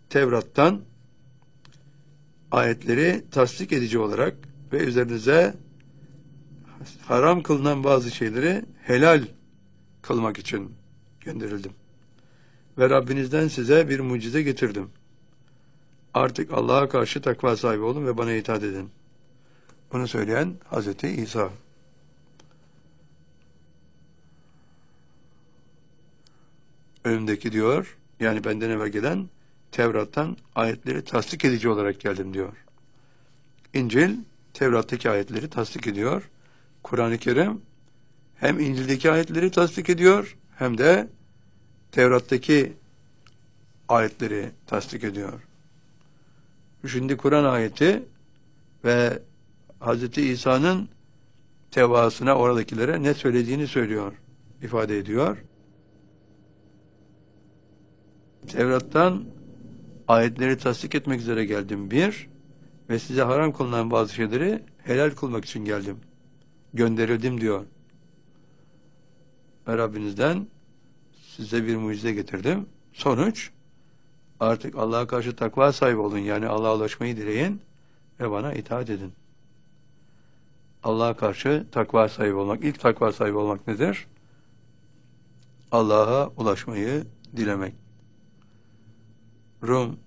Tevrat'tan ayetleri tasdik edici olarak ve üzerinize haram kılınan bazı şeyleri helal kılmak için gönderildim. Ve Rabbinizden size bir mucize getirdim. Artık Allah'a karşı takva sahibi olun ve bana itaat edin. Bunu söyleyen Hazreti İsa. Önümdeki diyor, yani benden evvel gelen Tevrat'tan ayetleri tasdik edici olarak geldim diyor. İncil, Tevrat'taki ayetleri tasdik ediyor. Kur'an-ı Kerim hem İncil'deki ayetleri tasdik ediyor, hem de Tevrat'taki ayetleri tasdik ediyor. Şimdi Kur'an ayeti ve Hz. İsa'nın tevaasına, oradakilere ne söylediğini söylüyor, ifade ediyor. Tevrat'tan ayetleri tasdik etmek üzere geldim bir ve size haram kılınan bazı şeyleri helal kılmak için geldim. Gönderildim diyor. Ve Rabbinizden size bir mucize getirdim. Sonuç, artık Allah'a karşı takva sahibi olun. Yani Allah'a ulaşmayı dileyin ve bana itaat edin. Allah'a karşı takva sahibi olmak. İlk takva sahibi olmak nedir? Allah'a ulaşmayı dilemek. Rum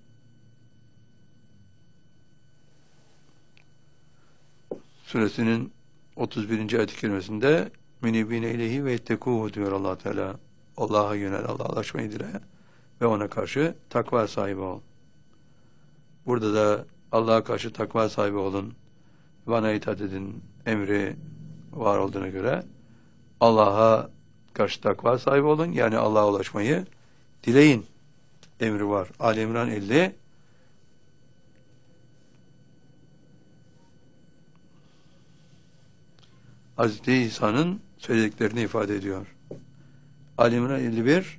suresinin 31. ayet-i kerimesinde münibine ileyhi ve ettekuhu diyor Allah Teala. Allah'a yönel, Allah'a ulaşmayı dile ve ona karşı takva sahibi ol. Burada da Allah'a karşı takva sahibi olun, bana itaat edin emri var olduğuna göre Allah'a karşı takva sahibi olun, yani Allah'a ulaşmayı dileyin emri var. Ali İmran 50 Hz. İsa'nın söylediklerini ifade ediyor. Ali İmran 51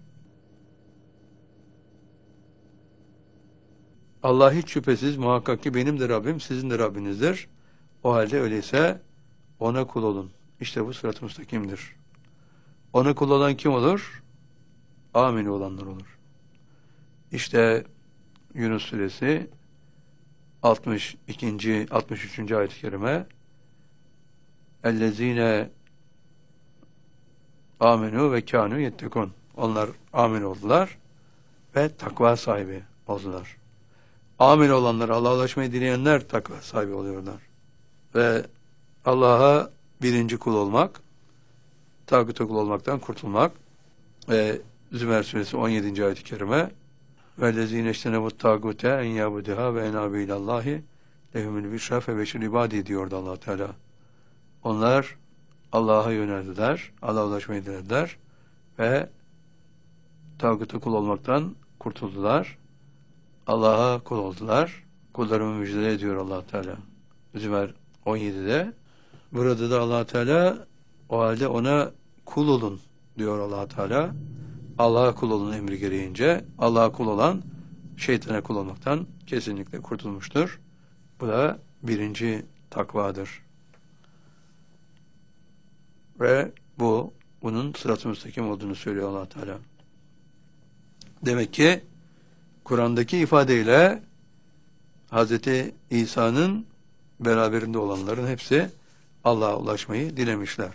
Allah hiç şüphesiz muhakkak ki benim de Rabbim, sizin de Rabbinizdir. O halde öyleyse ona kul olun. İşte bu sırat-ı müstakimdir. Ona kul olan kim olur? Amin olanlar olur. İşte Yunus suresi 62. 63. ayet-i kerime ellezine amenu ve kânû yettekûn. Onlar amin oldular ve takva sahibi oldular. Amin olanlar, Allah'a ulaşmayı dileyenler takva sahibi oluyorlar. Ve Allah'a birinci kul olmak, tağuta kul olmaktan kurtulmak ve Zümer suresi 17. ayet-i kerime وَالَّذ۪ينَ اَجْتَنَبُوا الطَّاغُوتَ اَنْ يَعْبُدُهَا وَاَنَابُوا اِلَى اللّٰهِ لَهُمُ الْبِشْرَى فَبَشِّرْ عِبَادِهِ diyordu Allah Teala. Onlar Allah'a yöneldiler, Allah'a ulaşmayı dilediler ve tağuta kul olmaktan kurtuldular. Allah'a kul oldular. Kullarımı müjdele ediyor Allah Teala. Zümer 17'de. Burada da Allah Teala o halde ona kul olun diyor Allah Teala. Allah'a kul olun emri gereğince Allah'a kul olan şeytana kul olmaktan kesinlikle kurtulmuştur. Bu da birinci takvadır. Ve bunun sırat-ı müstakim olduğunu söylüyor Allah Teala. Demek ki Kur'an'daki ifadeyle Hz. İsa'nın beraberinde olanların hepsi Allah'a ulaşmayı dilemişler.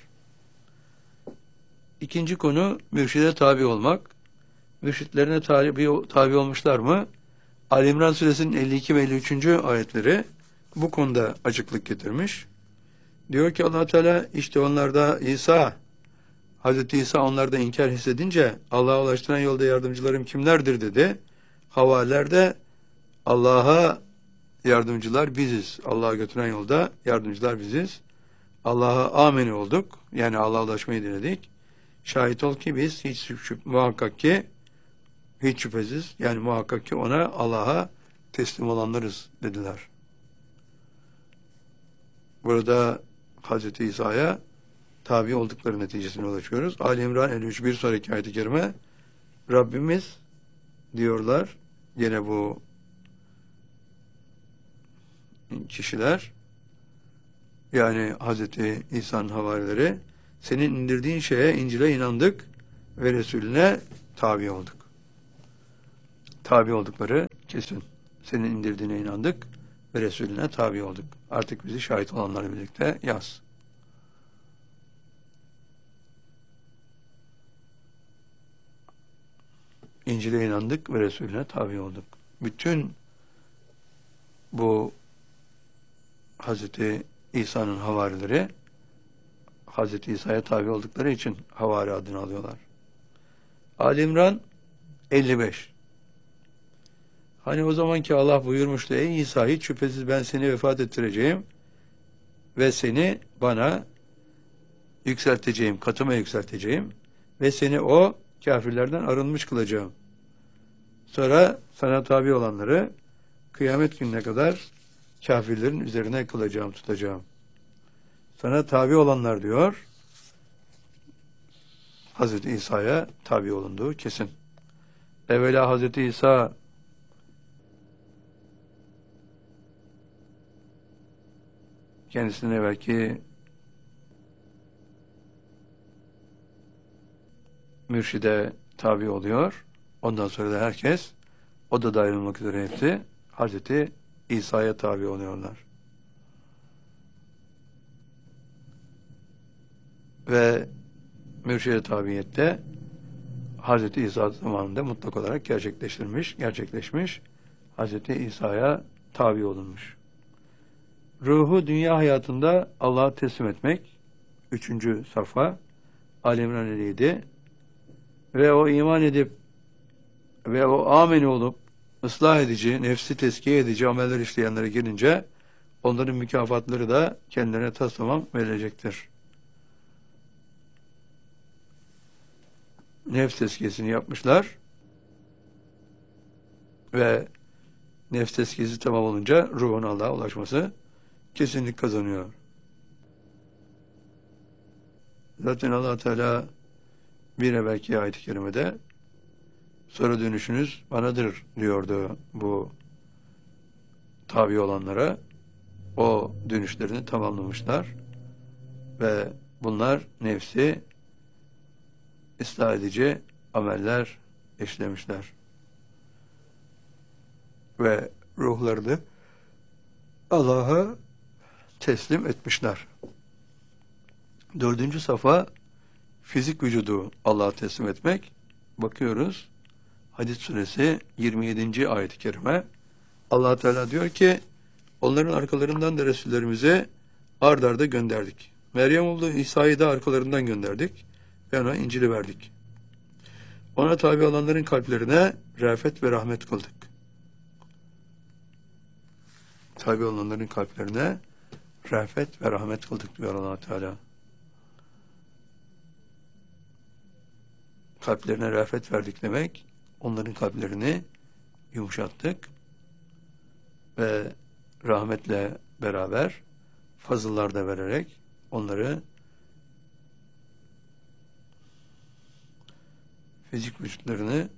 İkinci konu mürşide tabi olmak. Mürşitlerine tabi olmuşlar mı? Ali İmran suresinin 52 ve 53. ayetleri bu konuda açıklık getirmiş. Diyor ki Allah Teala işte onlarda Hz. İsa onlarda inkar hissedince Allah'a ulaştıran yolda yardımcılarım kimlerdir dedi. Havalilerde Allah'a yardımcılar biziz. Allah'a götüren yolda yardımcılar biziz. Allah'a amin olduk. Yani Allah'a ulaşmayı diledik. Şahit ol ki biz muhakkak ki hiç şüphesiz yani muhakkak ki ona Allah'a teslim olanlarız dediler. Burada Hz. İsa'ya tabi oldukları neticesine ulaşıyoruz. Ali İmran 53 bir sonraki ayet-i kerime Rabbimiz diyorlar yine bu kişiler yani Hz. İsa'nın havarileri senin indirdiğin şeye İncil'e inandık ve Resulüne tabi olduk. Tabi oldukları kesin. Senin indirdiğine inandık ve Resulüne tabi olduk. Artık bizi şahit olanlarla birlikte yaz. İncil'e inandık ve Resulüne tabi olduk. Bütün bu Hazreti İsa'nın havarileri Hazreti İsa'ya tabi oldukları için havari adını alıyorlar. Ali İmran 55. Hani o zamanki Allah buyurmuştu, ey İsa, hiç şüphesiz ben seni vefat ettireceğim ve seni bana yükselteceğim, katıma yükselteceğim ve seni o kafirlerden arınmış kılacağım. Sonra sana tabi olanları kıyamet gününe kadar kafirlerin üzerine kılacağım, tutacağım. Sana tabi olanlar diyor, Hazreti İsa'ya tabi olunduğu kesin. Evvela Hazreti İsa kendisine belki mürşide tabi oluyor. Ondan sonra da herkes, o da dahil olmak üzere hepsi Hazreti İsa'ya tabi oluyorlar. Ve mürşide tabiyette Hazreti İsa zamanında mutlak olarak gerçekleşmiş. Hazreti İsa'ya tabi olunmuş. Ruhu dünya hayatında Allah'a teslim etmek 3. sayfa Ali İmran 57 ve o iman edip ve o ameni olup ıslah edici, nefsi tezkiye edici ameller işleyenlere gelince onların mükafatları da kendilerine taslamam verilecektir. Nefs tezkiyesini yapmışlar ve nefs tezkiyesi tamam olunca ruhun Allah'a ulaşması kesinlik kazanıyor. Zaten Allah Teala bir evvelki ayet-i kerimede sonra dönüşünüz banadır diyordu bu tabi olanlara. O dönüşlerini tamamlamışlar ve bunlar nefsi ıslah edici ameller işlemişler. Ve ruhlarını Allah'a teslim etmişler. 4. safa fizik vücudu Allah'a teslim etmek. Bakıyoruz. Hadis suresi 27. ayet-i kerime. Allah Teala diyor ki, onların arkalarından da Resullerimize ard arda gönderdik. Meryem oğlu İsa'yı da arkalarından gönderdik ve ona İncil'i verdik. Ona tabi olanların kalplerine re'fet ve rahmet kıldık. Tabi olanların kalplerine re'fet ve rahmet kıldık diyor Allah Teala. Kalplerine re'fet verdik demek, onların kalplerini yumuşattık ve rahmetle beraber fazıllar da vererek onları fizik vücutlarını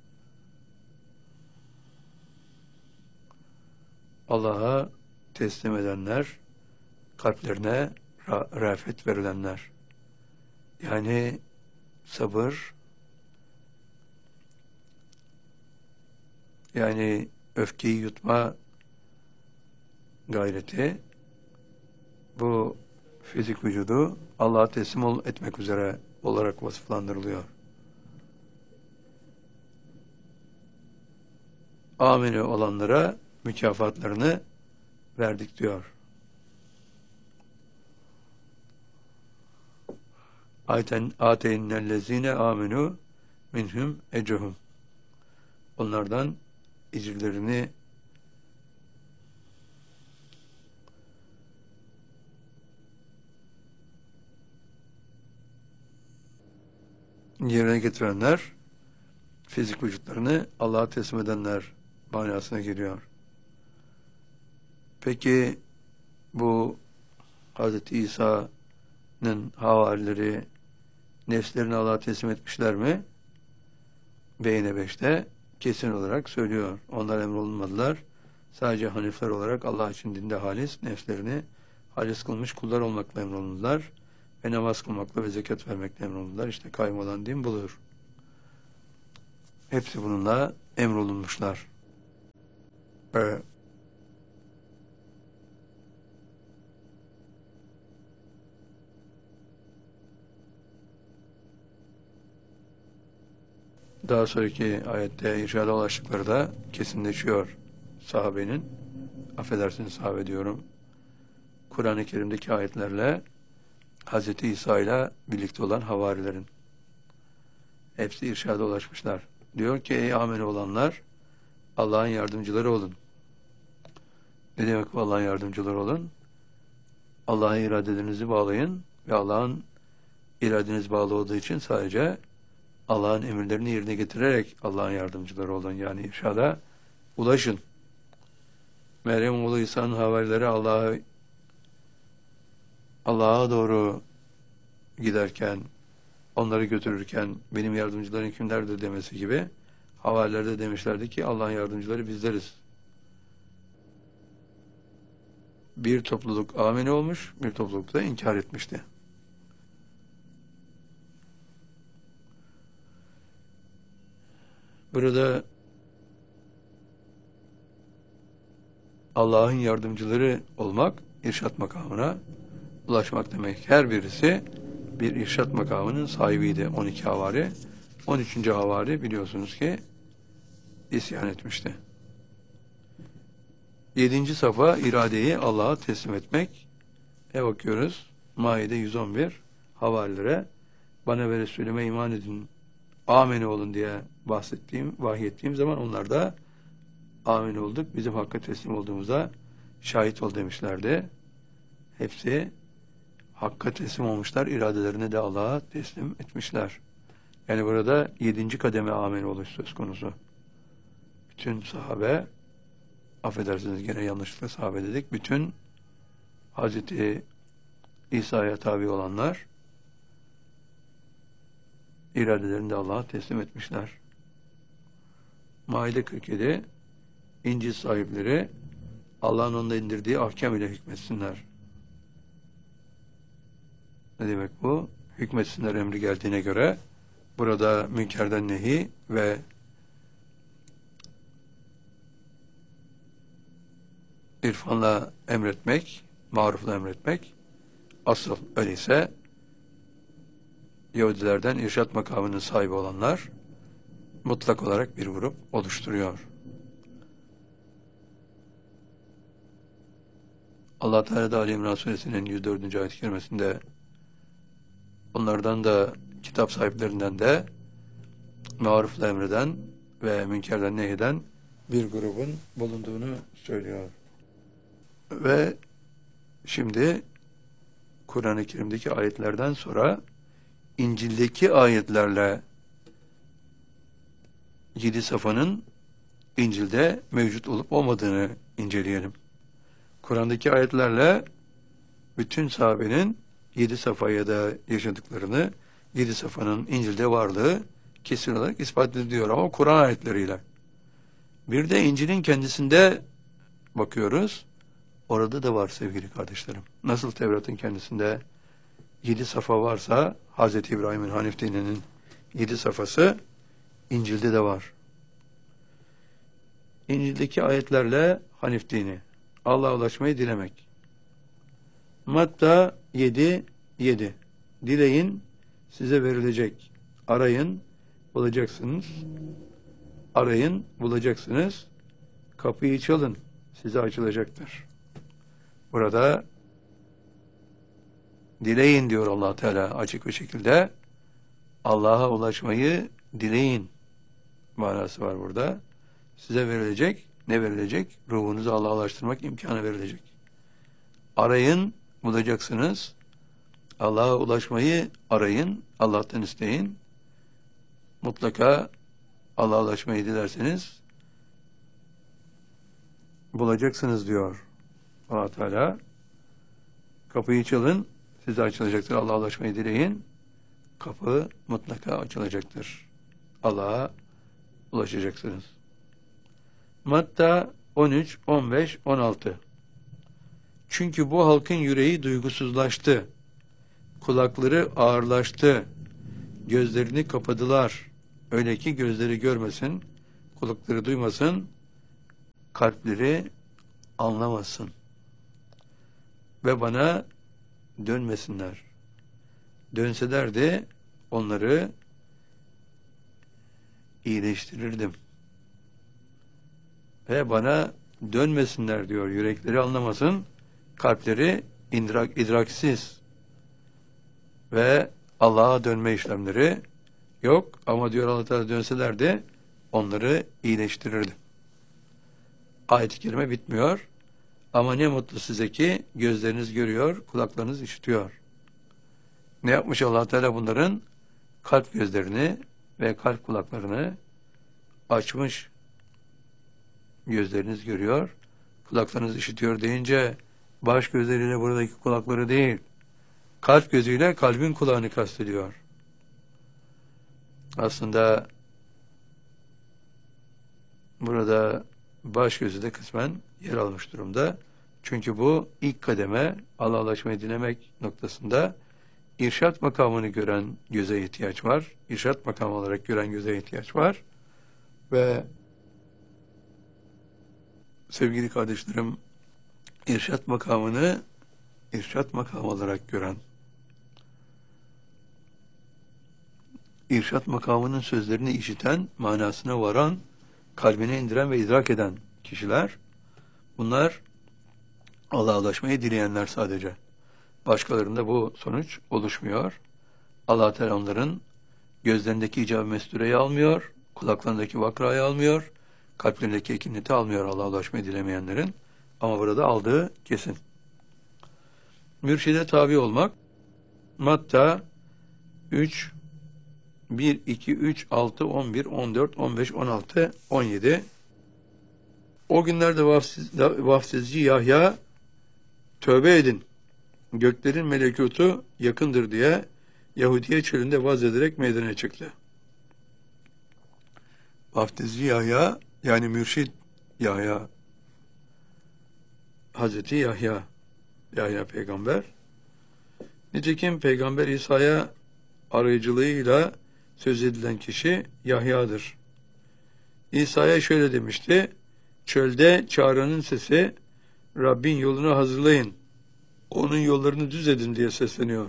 Allah'a teslim edenler, kalplerine re'fet verilenler. Yani sabır, yani öfkeyi yutma gayreti, bu fizik vücudu Allah'a teslim etmek üzere olarak vasıflandırılıyor. Amini olanlara mükafatlarını verdik diyor. Ateynellezine aminu minhum ecruhum. Onlardan ecirlerini yerine getirenler, fizik vücutlarını Allah'a teslim edenler manasına geliyor. Peki bu Hz. İsa'nın havarileri nefslerini Allah'a teslim etmişler mi? Beyne 5'te kesin olarak söylüyor. Onlar emrolunmadılar. Sadece hanifler olarak Allah için dinde halis, nefslerini halis kılmış kullar olmakla emrolundular. Ve namaz kılmakla ve zekat vermekle emrolundular. İşte kaim olan din budur. Hepsi bununla emrolunmuşlar. Evet. Daha sonraki ayette irşada ulaştıkları da kesinleşiyor sahabenin. Affedersiniz sahabe diyorum. Kur'an-ı Kerim'deki ayetlerle Hz. İsa ile birlikte olan havarilerin hepsi irşada ulaşmışlar. Diyor ki ey ameli olanlar Allah'ın yardımcıları olun. Ne demek bu Allah'ın yardımcıları olun? Allah'a iradelerinizi bağlayın ve Allah'ın iradeniz bağlı olduğu için sadece Allah'ın emirlerini yerine getirerek Allah'ın yardımcıları olun. Yani irşada ulaşın. Meryem oğlu İsa'nın havarileri Allah'a doğru giderken, onları götürürken benim yardımcılarım kimlerdir demesi gibi havariler de demişlerdi ki Allah'ın yardımcıları bizleriz. Bir topluluk amine olmuş, bir topluluk da inkar etmişti. Burada Allah'ın yardımcıları olmak, irşat makamına ulaşmak demek. Her birisi bir irşat makamının sahibiydi. 12 havari. 13. havari biliyorsunuz ki isyan etmişti. 7. safa iradeyi Allah'a teslim etmek. Bakıyoruz. Maide 111 havarilere bana ve Resulüme iman edin, amene olun diye vahyettiğim zaman onlar da amin olduk. Bizim hakka teslim olduğumuza şahit ol demişlerdi. Hepsi hakka teslim olmuşlar. İradelerini de Allah'a teslim etmişler. Yani burada 7. kademe amin oluş söz konusu. Bütün sahabe, affedersiniz gene yanlışlıkla sahabe dedik, bütün Hazreti İsa'ya tabi olanlar iradelerini de Allah'a teslim etmişler. Maide 47 İncil sahipleri Allah'ın onda indirdiği ahkam ile hükmetsinler. Ne demek bu? Hükmetsinler emri geldiğine göre burada münkerden nehi ve irfanla emretmek, marufla emretmek asıl. Öyleyse Yahudilerden irşat makamının sahibi olanlar mutlak olarak bir grup oluşturuyor. Allah Teala da Ali İmran Suresinin 104. ayet-i kerimesinde onlardan da kitap sahiplerinden de marufla emreden ve münkerden nehyeden bir grubun bulunduğunu söylüyor. Ve şimdi Kur'an-ı Kerim'deki ayetlerden sonra İncil'deki ayetlerle 7 safanın İncil'de mevcut olup olmadığını inceleyelim. Kur'an'daki ayetlerle bütün sahabenin 7 safhaya da yaşadıklarını, 7 safanın İncil'de varlığı kesin olarak ispat ediliyor ama Kur'an ayetleriyle. Bir de İncil'in kendisinde bakıyoruz. Orada da var sevgili kardeşlerim. Nasıl Tevrat'ın kendisinde 7 safa varsa Hz. İbrahim'in Hanif dininin 7 safhası İncil'de de var. İncil'deki ayetlerle Hanif dini, Allah'a ulaşmayı dilemek. Matta 7:7. Dileyin, size verilecek. Arayın, bulacaksınız. Arayın, bulacaksınız. Kapıyı çalın, size açılacaktır. Burada dileyin diyor Allah Teala açık bir şekilde. Allah'a ulaşmayı dileyin manası var burada. Size verilecek, ne verilecek? Ruhunuzu Allah'a ulaştırmak imkanı verilecek. Arayın, bulacaksınız. Allah'a ulaşmayı arayın, Allah'tan isteyin. Mutlaka Allah'a ulaşmayı dilerseniz bulacaksınız diyor Allah Teala. Kapıyı çalın, size açılacaktır. Allah'a ulaşmayı dileyin. Kapı mutlaka açılacaktır. Allah'a ulaşacaksınız. Matta 13, 15, 16. Çünkü bu halkın yüreği duygusuzlaştı. Kulakları ağırlaştı. Gözlerini kapadılar. Öyle ki gözleri görmesin, kulakları duymasın, kalpleri anlamasın ve bana dönmesinler. Dönseler de onları iyileştirirdim. Ve bana dönmesinler diyor. Yürekleri anlamasın, kalpleri idraksiz ve Allah'a dönme işlemleri yok. Ama diyor Allah Teala dönseler de onları iyileştirirdim. Ayet-i kerime bitmiyor. Ama ne mutlu size ki gözleriniz görüyor, kulaklarınız işitiyor. Ne yapmış Allah Teala bunların? Kalp gözlerini ve kalp kulaklarını açmış. Gözleriniz görüyor, kulaklarınız işitiyor deyince baş gözleriyle buradaki kulakları değil, kalp gözüyle kalbin kulağını kastediyor. Aslında burada baş gözü de kısmen yer almış durumda. Çünkü bu ilk kademe Allah'laşmayı dilemek noktasında irşat makamını gören göze ihtiyaç var. İrşat makamı olarak gören göze ihtiyaç var. Ve sevgili kardeşlerim, irşat makamını irşat makamı olarak gören, irşat makamının sözlerini işiten, manasına varan, kalbine indiren ve idrak eden kişiler, bunlar Allah'a ulaşmayı dileyenler sadece. Başkalarında bu sonuç oluşmuyor. Allah Teala onların gözlerindeki icab-ı mestureyi almıyor, kulaklarındaki vakrayı almıyor, kalplerindeki ekineti almıyor Allah'a ulaşmayı dilemeyenlerin. Ama burada aldığı kesin. Mürşide tabi olmak, Matta 3, 1, 2, 3, 6, 11, 14, 15, 16, 17. O günlerde vaftizci Yahya, tövbe edin, göklerin melekutu yakındır diye Yahudiye çölünde vaaz ederek meydana çıktı. Vaftizci Yahya, yani mürşid Yahya, Hazreti Yahya, Yahya peygamber. Nitekim Peygamber İsa'ya arayıcılığıyla söz edilen kişi Yahya'dır. İsa'ya şöyle demişti: çölde çağıranın sesi, Rabbin yolunu hazırlayın, onun yollarını düz edin diye sesleniyor.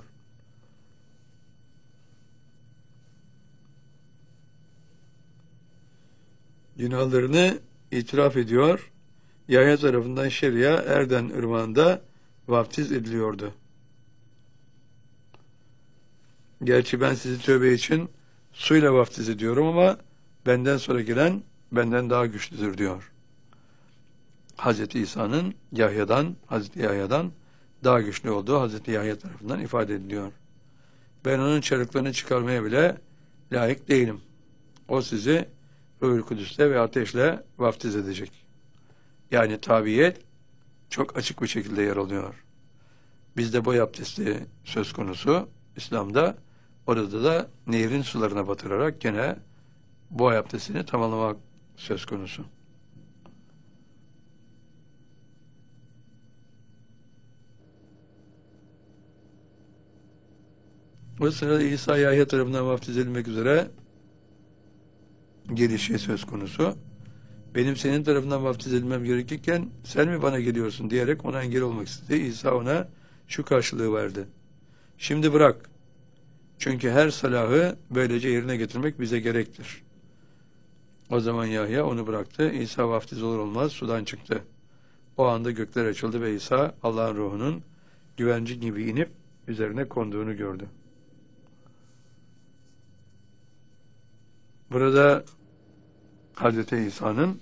Günahlarını itiraf ediyor. Yahya tarafından Şeria Erden ırmağında vaftiz ediliyordu. Gerçi ben sizi tövbe için suyla vaftiz ediyorum ama benden sonra gelen benden daha güçlüdür diyor. Hazreti İsa'nın Hazreti Yahya'dan daha güçlü olduğu Hazreti Yahya tarafından ifade ediliyor. Ben onun çarıklarını çıkarmaya bile layık değilim. O sizi Ruhul Kudüs'le ve ateşle vaftiz edecek. Yani tabiyet çok açık bir şekilde yer alıyor. Bizde boy abdesti söz konusu İslam'da, orada da nehrin sularına batırarak gene boy abdestini tamamlamak söz konusu. Bu sırada İsa Yahya tarafından vaftiz edilmek üzere gelişi söz konusu. Benim senin tarafından vaftiz edilmem gerekirken sen mi bana geliyorsun diyerek ona engel olmak istedi. İsa ona şu karşılığı verdi: şimdi bırak. Çünkü her salahı böylece yerine getirmek bize gerektir. O zaman Yahya onu bıraktı. İsa vaftiz olur olmaz sudan çıktı. O anda gökler açıldı ve İsa Allah'ın ruhunun güvercin gibi inip üzerine konduğunu gördü. Burada Hazreti İsa'nın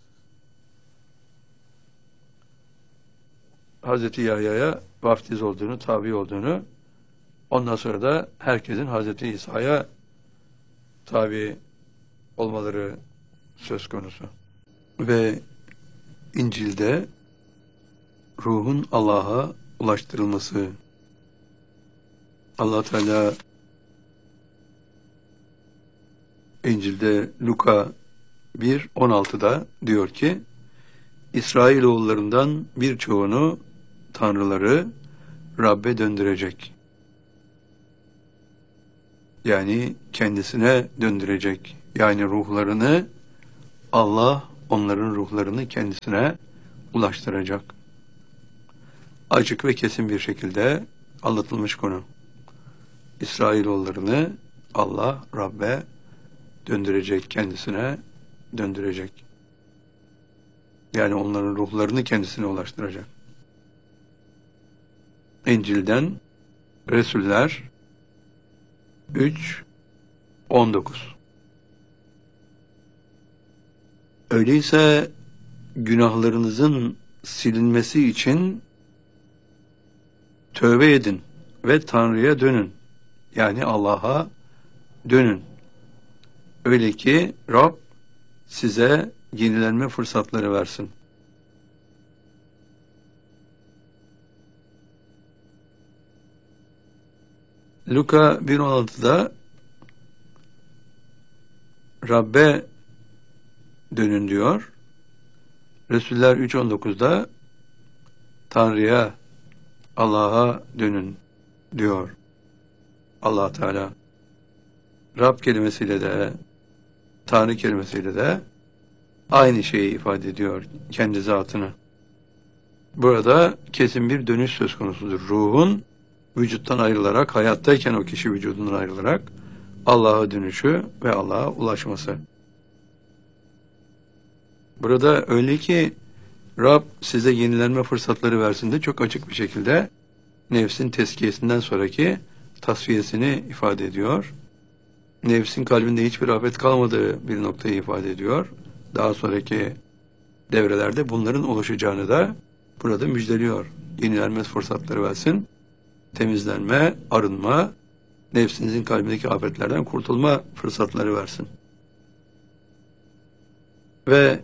Hazreti Yahya'ya vaftiz olduğunu, tabi olduğunu, ondan sonra da herkesin Hazreti İsa'ya tabi olmaları söz konusu. Ve İncil'de ruhun Allah'a ulaştırılması, Allah Teala İncil'de Luka 1:16'da diyor ki, İsrailoğullarından birçoğunu tanrıları Rabbe döndürecek. Yani kendisine döndürecek. Yani ruhlarını Allah onların ruhlarını kendisine ulaştıracak. Açık ve kesin bir şekilde anlatılmış konu. İsrailoğullarını Allah Rabbe döndürecek, kendisine döndürecek. Yani onların ruhlarını kendisine ulaştıracak. İncil'den Resuller 3:19. Öyleyse günahlarınızın silinmesi için tövbe edin ve Tanrı'ya dönün. Yani Allah'a dönün. Öyle ki Rab size yenilenme fırsatları versin. Luka 1:16'da Rabbe dönün diyor. Resuller 3:19'da Tanrı'ya, Allah'a dönün diyor Allah Teala. Rab kelimesiyle de, Tanrı kelimesiyle de aynı şeyi ifade ediyor, kendi zatını. Burada kesin bir dönüş söz konusudur. Ruhun vücuttan ayrılarak, hayattayken o kişi vücudundan ayrılarak Allah'a dönüşü ve Allah'a ulaşması. Burada öyle ki Rab size yenilenme fırsatları versin de çok açık bir şekilde nefsin tezkiyesinden sonraki tasfiyesini ifade ediyor. Nefsin kalbinde hiçbir rağbet kalmadığı bir noktayı ifade ediyor. Daha sonraki devrelerde bunların oluşacağını da burada müjdeliyor. Yenilenme fırsatları versin, temizlenme, arınma, nefsinizin kalbindeki afetlerden kurtulma fırsatları versin. Ve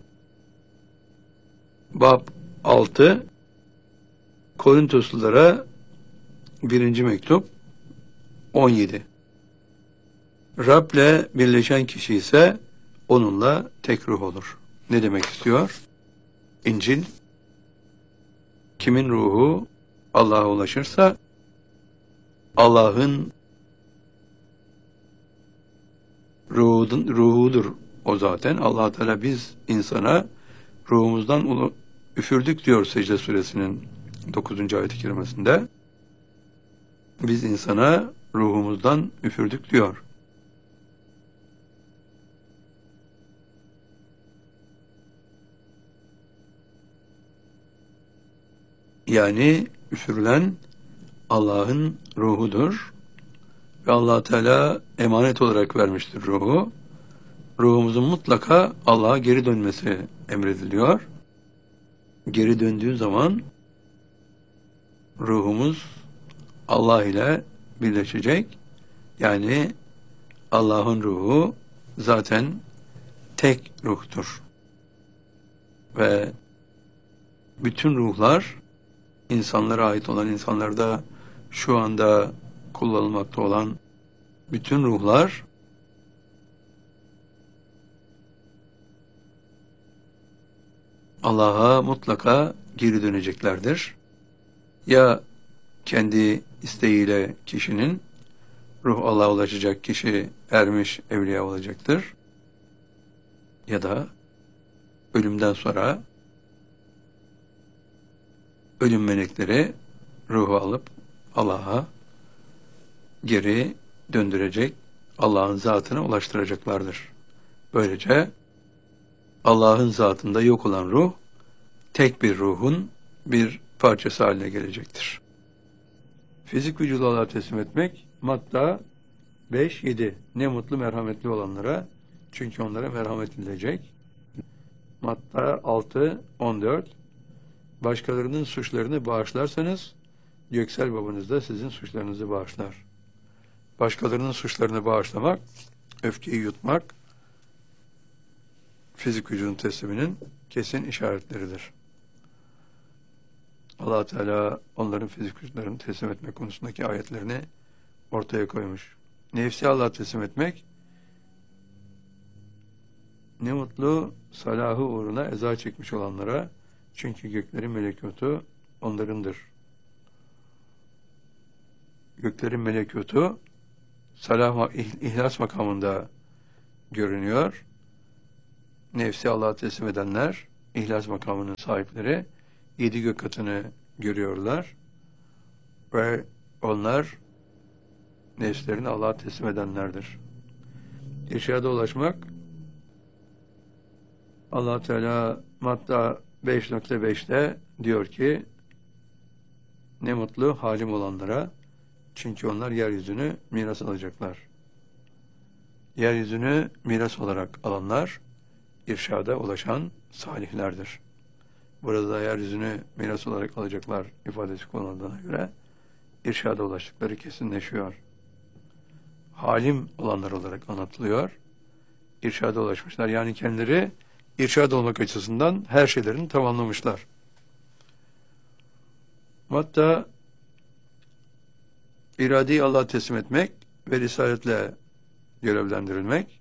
Bab 6 Korintoslulara 1. mektup 17. Rab'le birleşen kişi ise onunla tek ruh olur. Ne demek istiyor? İncil, kimin ruhu Allah'a ulaşırsa Allah'ın ruhudur o zaten. Allah Teala biz insana ruhumuzdan üfürdük diyor Secde Suresinin 9. ayet-i kerimesinde. Biz insana ruhumuzdan üfürdük diyor. Yani üfürülen Allah'ın ruhudur. Ve Allah Teala emanet olarak vermiştir ruhu. Ruhumuzun mutlaka Allah'a geri dönmesi emrediliyor. Geri döndüğü zaman ruhumuz Allah ile birleşecek. Yani Allah'ın ruhu zaten tek ruhtur. Ve bütün ruhlar, insanlara ait olan, insanlarda şu anda kullanılmakta olan bütün ruhlar Allah'a mutlaka geri döneceklerdir. Ya kendi isteğiyle kişinin, ruh Allah'a ulaşacak kişi ermiş evliya olacaktır. Ya da ölümden sonra ölüm melekleri ruhu alıp Allah'a geri döndürecek, Allah'ın zatına ulaştıracaklardır. Böylece Allah'ın zatında yok olan ruh, tek bir ruhun bir parçası haline gelecektir. Fizik vücudu Allah'a teslim etmek, Matta 5:7. Ne mutlu merhametli olanlara, çünkü onlara merhamet edilecek. Matta 6:14. Başkalarının suçlarını bağışlarsanız, göksel babanız da sizin suçlarınızı bağışlar. Başkalarının suçlarını bağışlamak, öfkeyi yutmak, fizik vücudun tesliminin kesin işaretleridir. Allah Teala onların fizik vücutlarını teslim etme konusundaki ayetlerini ortaya koymuş. Nefsi Allah'a teslim etmek, ne mutlu salahı uğruna eza çekmiş olanlara, çünkü göklerin melekutu onlarındır. Göklerin melekutu salah, ihlas makamında görünüyor. nefsi Allah'a teslim edenler, ihlas makamının sahipleri 7 gök katını görüyorlar ve onlar nefslerini Allah'a teslim edenlerdir. İrşada ulaşmak, Allah Teala Matta 5.5'te diyor ki, ne mutlu halim olanlara, çünkü onlar yeryüzünü miras alacaklar. Yeryüzünü miras olarak alanlar, irşada ulaşan salihlerdir. Burada yeryüzünü miras olarak alacaklar ifadesi kullanıldığına göre, irşada ulaştıkları kesinleşiyor. Halim olanlar olarak anlatılıyor. İrşada ulaşmışlar. Yani kendileri irşad olmak açısından her şeylerini tamamlamışlar. Hatta iradeyi Allah'a teslim etmek ve risaletle görevlendirilmek.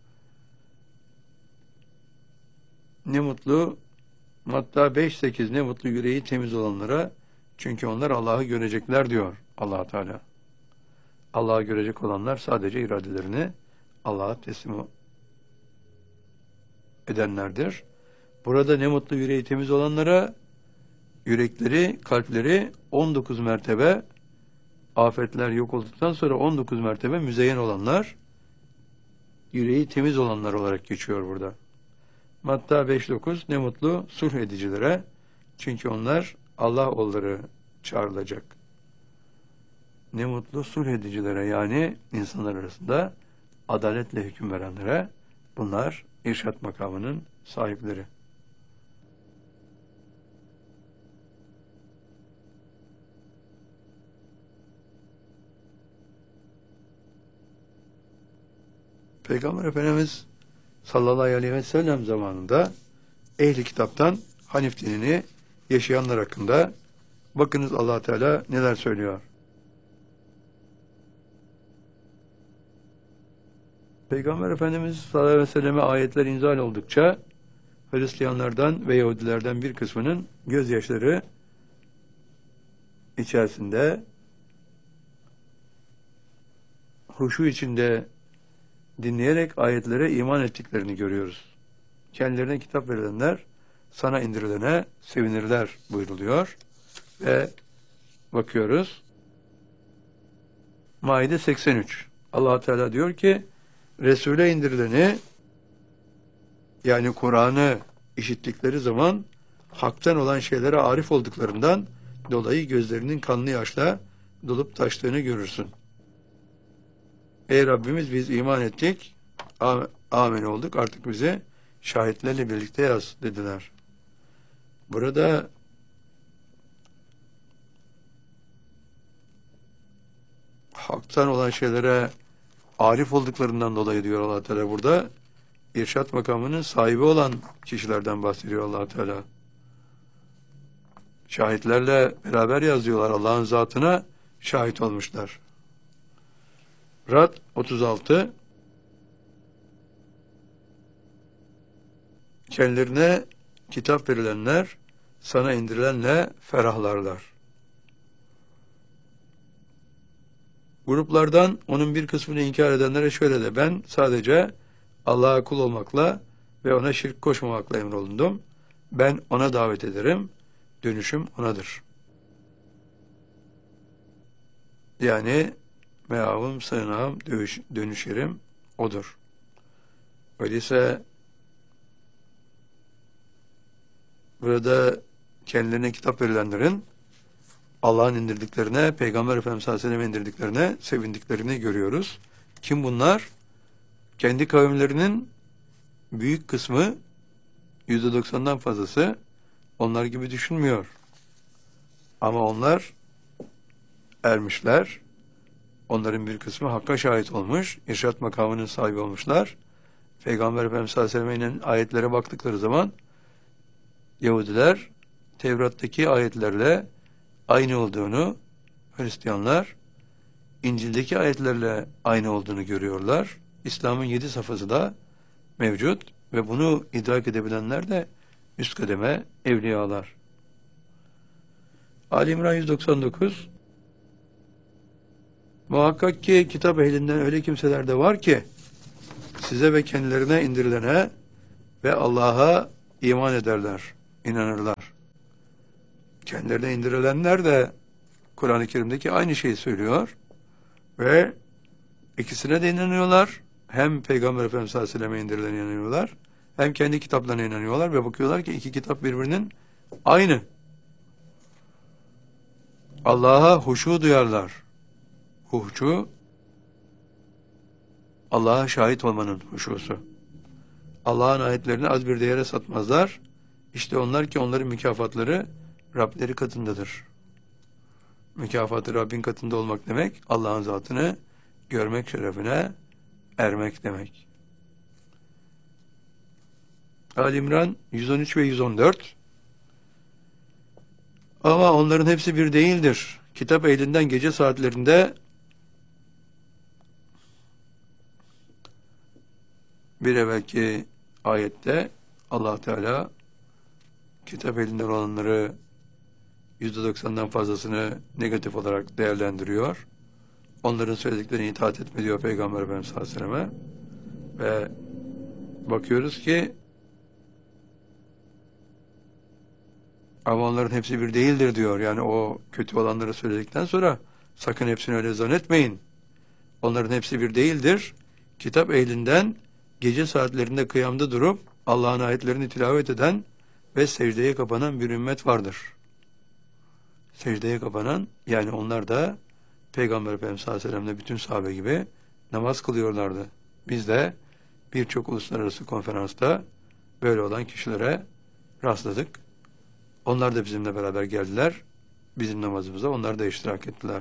Ne mutlu, Matta 5.8, ne mutlu yüreği temiz olanlara, çünkü onlar Allah'ı görecekler diyor Allah Teala. Allah'ı görecek olanlar sadece iradelerini Allah'a teslim edenlerdir. Burada ne mutlu yüreği temiz olanlara, yürekleri, kalpleri 19 mertebe, afetler yok olduktan sonra 19 mertebe müzeyyen olanlar, yüreği temiz olanlar olarak geçiyor burada. Matta 5.9, ne mutlu sulh edicilere, çünkü onlar Allah oğulları çağrılacak. Ne mutlu sulh edicilere, yani insanlar arasında adaletle hüküm verenlere, bunlar irşad makamının sahipleri. Peygamber Efendimiz sallallahu aleyhi ve sellem zamanında ehli kitaptan Hanif dinini yaşayanlar hakkında bakınız Allah Teala neler söylüyor. Peygamber Efendimiz sallallahu aleyhi ve selleme ayetler inzal oldukça Hristiyanlardan ve Yahudilerden bir kısmının gözyaşları içerisinde huşu içinde dinleyerek ayetlere iman ettiklerini görüyoruz. Kendilerine kitap verilenler sana indirilene sevinirler buyruluyor ve bakıyoruz. Maide 83. Allah Teala diyor ki, Resul'e indirileni, yani Kur'an'ı işittikleri zaman haktan olan şeylere arif olduklarından dolayı gözlerinin kanlı yaşla dolup taştığını görürsün. Ey Rabbimiz, biz iman ettik, amin olduk, artık bizi şahitlerle birlikte yaz dediler. Burada haktan olan şeylere arif olduklarından dolayı diyor Allah Teala burada, irşad makamının sahibi olan kişilerden bahsediyor Allah Teala. Şahitlerle beraber yazıyorlar, Allah'ın zatına şahit olmuşlar. Rad 36. Kendilerine kitap verilenler sana indirilenle ferahlarlar. Gruplardan onun bir kısmını inkar edenlere şöyle de, ben sadece Allah'a kul olmakla ve ona şirk koşmamakla emrolundum. Ben ona davet ederim. Dönüşüm onadır. Yani meavım, sığınağım, dönüşerim odur. Öyleyse burada kendilerine kitap verilenlerin Allah'ın indirdiklerine, Peygamber Efendimiz sallallahu aleyhi ve sellem indirdiklerine sevindiklerini görüyoruz. Kim bunlar? Kendi kavimlerinin büyük kısmı, %90'dan fazlası onlar gibi düşünmüyor. Ama onlar ermişler. Onların bir kısmı Hakk'a şahit olmuş, irşad makamının sahibi olmuşlar. Peygamber Efendimiz sallallahu aleyhi ve sellem'in ayetlere baktıkları zaman Yahudiler Tevrat'taki ayetlerle aynı olduğunu, Hristiyanlar İncil'deki ayetlerle aynı olduğunu görüyorlar. İslam'ın 7 safhası da mevcut ve bunu idrak edebilenler de üst kademe evliyalar. Ali İmran 199. Muhakkak ki kitap ehlinden öyle kimseler de var ki size ve kendilerine indirilene ve Allah'a iman ederler, inanırlar. Kendilerine indirilenler de Kur'an-ı Kerim'deki aynı şeyi söylüyor ve ikisine de inanıyorlar. Hem Peygamber Efendimiz sallallahu aleyhi ve sellem'e indirilene inanıyorlar, hem kendi kitaplarına inanıyorlar ve bakıyorlar ki iki kitap birbirinin aynı. Allah'a huşu duyarlar. Huşu, Allah'a şahit olmanın huşusu. Allah'ın ayetlerini az bir değere satmazlar. İşte onlar ki onların mükafatları Rableri katındadır. Mükafatı Rabbin katında olmak demek, Allah'ın zatını görmek şerefine ermek demek. Ali İmran 113 ve 114. Ama onların hepsi bir değildir. Kitap elinden gece saatlerinde bir evvelki ayette Allah Teala kitap elinden olanları %90'dan fazlasını negatif olarak değerlendiriyor. Onların söylediklerine itaat etme diyor Peygamber Efendimiz sallallahu aleyhi ve sellem'e. Ve bakıyoruz ki ama onların hepsi bir değildir diyor. Yani o kötü olanları söyledikten sonra sakın hepsini öyle zannetmeyin. Onların hepsi bir değildir. Kitap ehlinden gece saatlerinde kıyamda durup Allah'ın ayetlerini tilavet eden ve secdeye kapanan bir ümmet vardır. Secdeye kapanan, yani onlar da Peygamber Efendimiz sallallahu aleyhi ve sellem'le bütün sahabe gibi namaz kılıyorlardı. Biz de birçok uluslararası konferansta böyle olan kişilere rastladık. Onlar da bizimle beraber geldiler. Bizim namazımıza onlar da iştirak ettiler.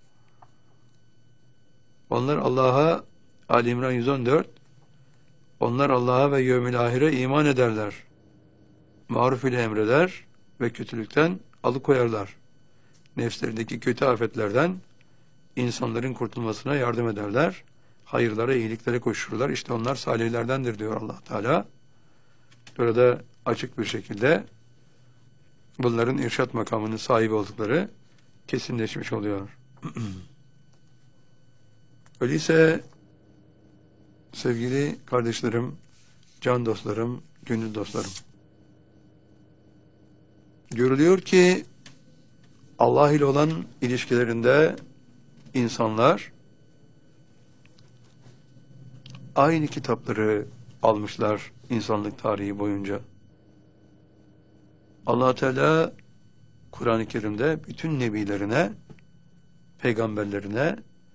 Onlar Allah'a, Ali İmran 114, onlar Allah'a ve yevmil ahire iman ederler. Maruf ile emreder ve kötülükten alıkoyarlar. Nefslerindeki kötü afetlerden insanların kurtulmasına yardım ederler. Hayırlara, iyiliklere koşurlar. İşte onlar salihlerdendir diyor Allah Teala. Burada açık bir şekilde bunların irşat makamının sahibi oldukları kesinleşmiş oluyor. Öyleyse sevgili kardeşlerim, can dostlarım, gönül dostlarım, görülüyor ki Allah ile olan ilişkilerinde insanlar aynı kitapları almışlar insanlık tarihi boyunca. Allah Teala Kur'an-ı Kerim'de bütün nebilerine, peygamberlerine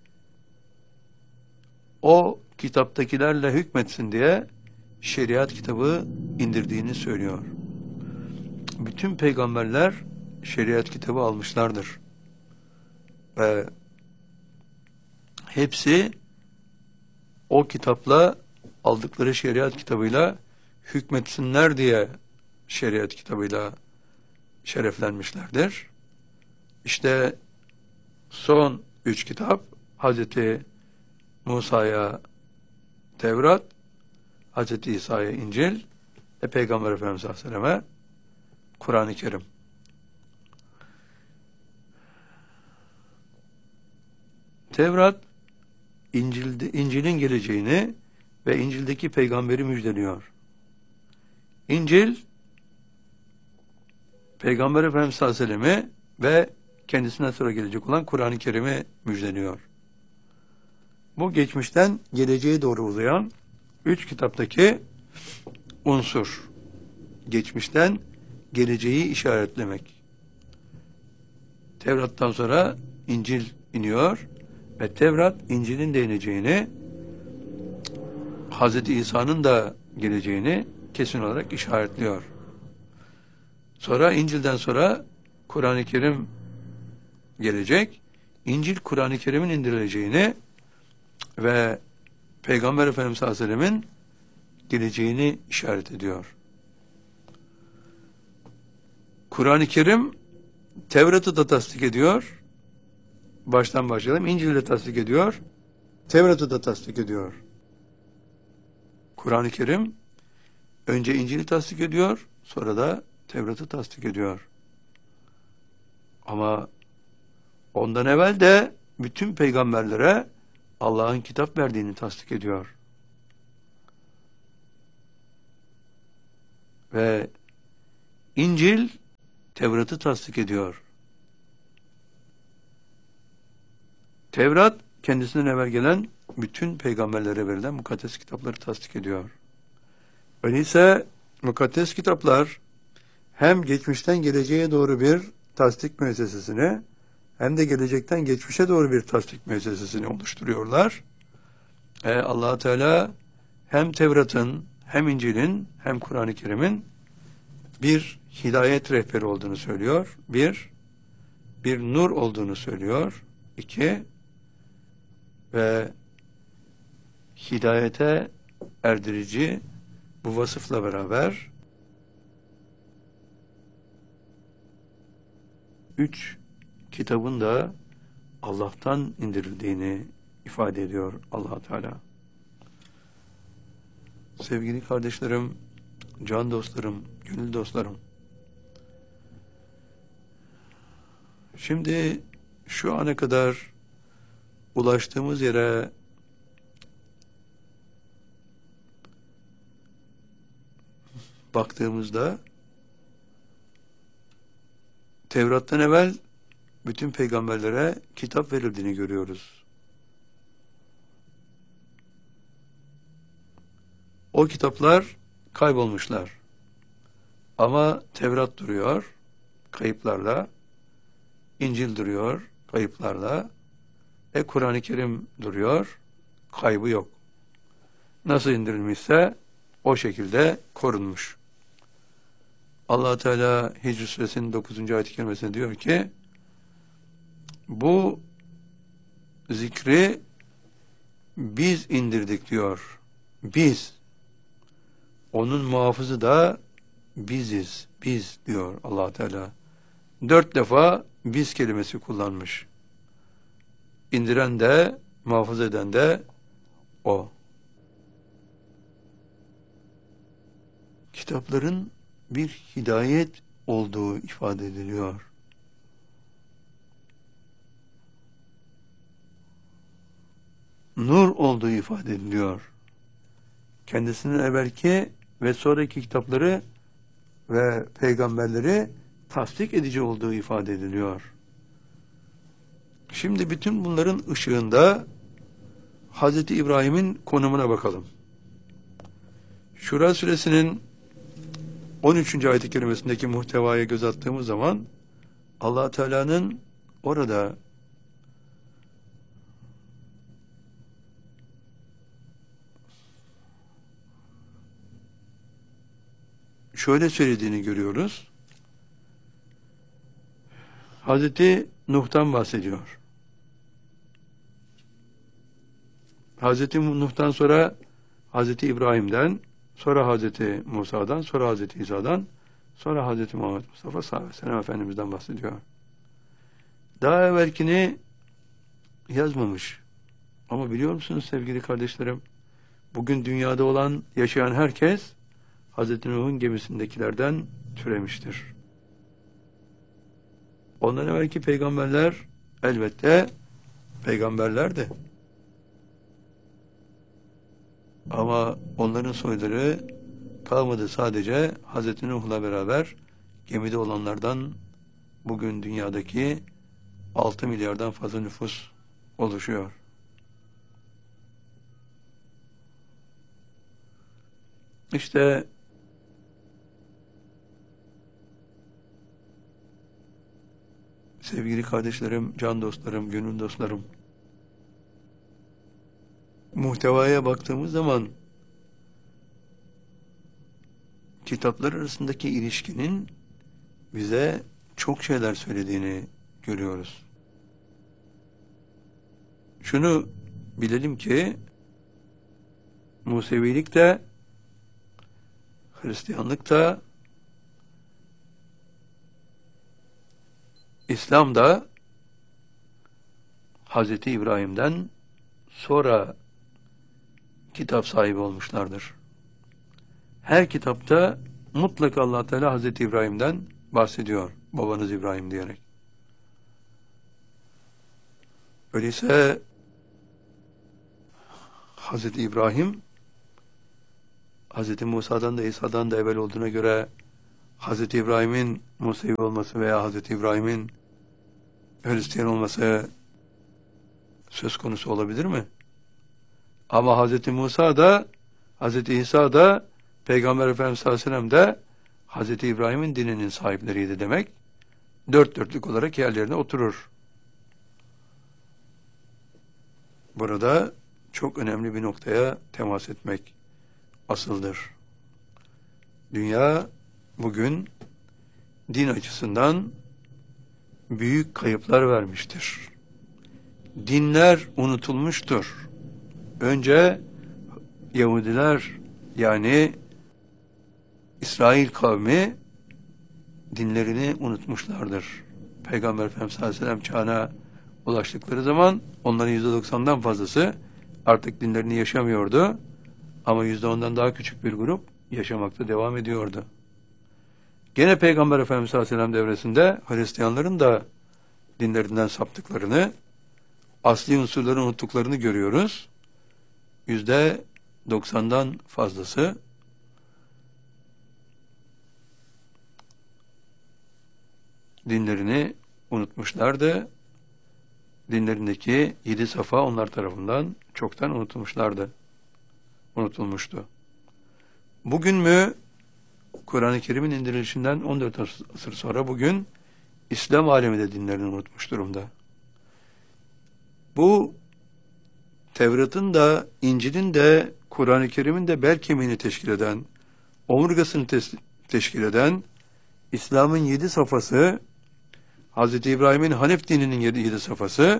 o kitaptakilerle hükmetsin diye şeriat kitabı indirdiğini söylüyor. Bütün peygamberler şeriat kitabı almışlardır. Ve hepsi o kitapla, aldıkları şeriat kitabıyla hükmetsinler diye şeriat kitabıyla şereflenmişlerdir. İşte son 3 kitap Hazreti Musa'ya Tevrat, Hazreti İsa'ya İncil ve Peygamber Efendimiz sallallahu aleyhi ve sellem'e Kur'an-ı Kerim. Tevrat, İncil'in geleceğini ve İncil'deki peygamberi müjdeliyor. İncil, Peygamber Efendimiz sallallahu aleyhi ve sellem'i ve kendisinden sonra gelecek olan Kur'an-ı Kerim'i müjdeliyor. Bu geçmişten geleceğe doğru uzayan 3 kitaptaki unsur. Geçmişten geleceği işaretlemek. Tevrat'tan sonra İncil iniyor ve Tevrat İncil'in de ineceğini, Hazreti İsa'nın da geleceğini kesin olarak işaretliyor. Sonra İncil'den sonra Kur'an-ı Kerim gelecek. İncil Kur'an-ı Kerim'in indirileceğini ve Peygamber Efendimiz sallallahu aleyhi ve sellem'in geleceğini işaret ediyor. Kur'an-ı Kerim Tevrat'ı da tasdik ediyor. Baştan başlayalım. İncil'i de tasdik ediyor. Tevrat'ı da tasdik ediyor. Kur'an-ı Kerim önce İncil'i tasdik ediyor, sonra da Tevrat'ı tasdik ediyor. Ama ondan evvel de bütün peygamberlere Allah'ın kitap verdiğini tasdik ediyor. Ve İncil Tevrat'ı tasdik ediyor. Tevrat kendisinden evvel gelen bütün peygamberlere verilen mukaddes kitapları tasdik ediyor. Öyleyse mukaddes kitaplar hem geçmişten geleceğe doğru bir tasdik müessesesini hem de gelecekten geçmişe doğru bir tasdik müessesesini oluşturuyorlar. Allah Teala hem Tevrat'ın hem İncil'in hem Kur'an-ı Kerim'in bir hidayet rehberi olduğunu söylüyor. Bir nur olduğunu söylüyor. 2 ve hidayete erdirici bu vasıfla beraber 3 kitabın da Allah'tan indirildiğini ifade ediyor Allah Teala. Sevgili kardeşlerim, can dostlarım, gönül dostlarım. Şimdi şu ana kadar ulaştığımız yere baktığımızda Tevrat'tan evvel bütün peygamberlere kitap verildiğini görüyoruz. O kitaplar kaybolmuşlar. Ama Tevrat duruyor, kayıplarla. İncil duruyor, kayıplarla. Kur'an-ı Kerim duruyor, kaybı yok. Nasıl indirilmişse o şekilde korunmuş. Allah Teala Hicr Suresinin 9. ayet-i kerimesinde diyor ki, bu zikri biz indirdik diyor. Biz. Onun muhafızı da biziz. Biz diyor Allah Teala. 4 defa biz kelimesi kullanmış. İndiren de, muhafaza eden de o. Kitapların bir hidayet olduğu ifade ediliyor. Nur olduğu ifade ediliyor. Kendisinden evvelki ve sonraki kitapları ve peygamberleri tasdik edici olduğu ifade ediliyor. Şimdi bütün bunların ışığında Hz. İbrahim'in konumuna bakalım. Şura suresinin 13. ayet-i kerimesindeki muhtevaya göz attığımız zaman Allah Teala'nın orada şöyle söylediğini görüyoruz. Hazreti Nuh'tan bahsediyor. Hazreti Nuh'tan sonra Hazreti İbrahim'den, sonra Hazreti Musa'dan, sonra Hazreti İsa'dan, sonra Hazreti Muhammed Mustafa sallallahu aleyhi ve sellem Efendimiz'den bahsediyor. Daha evvelkini yazmamış. Ama biliyor musunuz sevgili kardeşlerim, bugün dünyada olan, yaşayan herkes Hazreti Nuh'un gemisindekilerden türemiştir. Ondan evvelki peygamberler elbette peygamberlerdi. Ama onların soyları kalmadı, sadece Hazreti Nuh'la beraber gemide olanlardan bugün dünyadaki 6 milyardan fazla nüfus oluşuyor. İşte sevgili kardeşlerim, can dostlarım, gönül dostlarım, muhtevaya baktığımız zaman kitaplar arasındaki ilişkinin bize çok şeyler söylediğini görüyoruz. Şunu bilelim ki Musevilik de, Hristiyanlık da, İslam da Hazreti İbrahim'den sonra kitap sahibi olmuşlardır. Her kitapta mutlaka Allah Teala Hazreti İbrahim'den bahsediyor. Babanız İbrahim diyerek. Öyleyse Hazreti İbrahim Hz. Musa'dan da İsa'dan da evvel olduğuna göre Hz. İbrahim'in Musevi olması veya Hz. İbrahim'in Hristiyan olması söz konusu olabilir mi? Ama Hz. Musa da Hz. İsa da Peygamber Efendimiz sallallahu aleyhi ve sellem de Hz. İbrahim'in dininin sahipleriydi demek. Dört dörtlük olarak yerlerine oturur. Burada çok önemli bir noktaya temas etmek asıldır. Dünya bugün din açısından büyük kayıplar vermiştir. Dinler unutulmuştur. Önce Yahudiler, yani İsrail kavmi dinlerini unutmuşlardır. Peygamber Efendimiz sallallahu aleyhi ve sellem çağına ulaştıkları zaman onların %90'dan fazlası artık dinlerini yaşamıyordu. Ama %10'dan daha küçük bir grup yaşamakta devam ediyordu. Gene Peygamber Efendimiz sallallahu aleyhi ve sellem devresinde Hristiyanların da dinlerinden saptıklarını, asli unsurları unuttuklarını görüyoruz. %90'dan fazlası dinlerini unutmuşlardı. Dinlerindeki 7 safa onlar tarafından çoktan unutulmuştu. Bugün mü Kur'an-ı Kerim'in indirilişinden 14 asır sonra bugün İslam alemi de dinlerini unutmuş durumda. Bu Tevrat'ın da, İncil'in de, Kur'an-ı Kerim'in de bel kemiğini teşkil eden, omurgasını teşkil eden İslam'ın 7 safhası, Hz. İbrahim'in Hanef dininin 7 safhası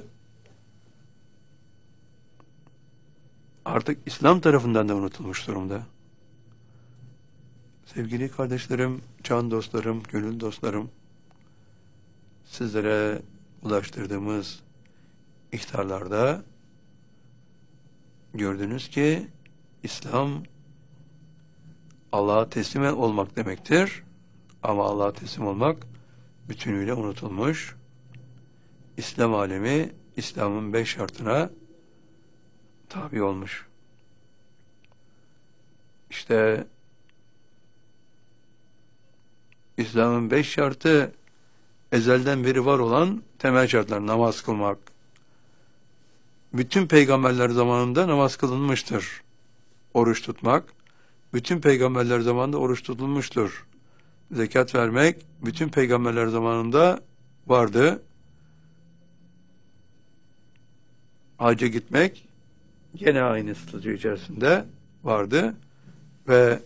artık İslam tarafından da unutulmuş durumda. Sevgili kardeşlerim, can dostlarım, gönül dostlarım, sizlere ulaştırdığımız ihtarlarda gördünüz ki İslam Allah'a teslim olmak demektir. Ama Allah'a teslim olmak bütünüyle unutulmuş. İslam alemi İslam'ın 5 şartına tabi olmuş. İşte İslam'ın 5 şartı ezelden beri var olan temel şartlar. Namaz kılmak. Bütün peygamberler zamanında namaz kılınmıştır. Oruç tutmak. Bütün peygamberler zamanında oruç tutulmuştur. Zekat vermek bütün peygamberler zamanında vardı. Hacca gitmek gene aynı statü içerisinde vardı ve